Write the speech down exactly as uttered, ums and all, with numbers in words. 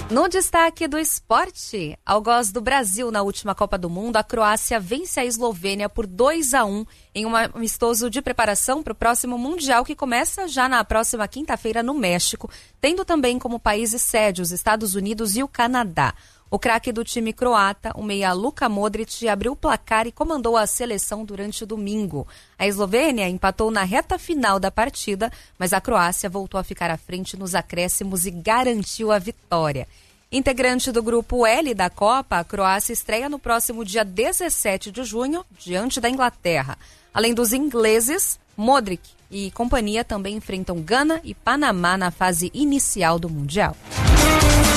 No destaque do esporte, algoz do Brasil na última Copa do Mundo, a Croácia vence a Eslovênia por dois a um em um amistoso de preparação para o próximo Mundial, que começa já na próxima quinta-feira no México, tendo também como países sede os Estados Unidos e o Canadá. O craque do time croata, o meia Luka Modric, abriu o placar e comandou a seleção durante o domingo. A Eslovênia empatou na reta final da partida, mas a Croácia voltou a ficar à frente nos acréscimos e garantiu a vitória. Integrante do grupo L da Copa, a Croácia estreia no próximo dia dezessete de junho, diante da Inglaterra. Além dos ingleses, Modric e companhia também enfrentam Gana e Panamá na fase inicial do Mundial.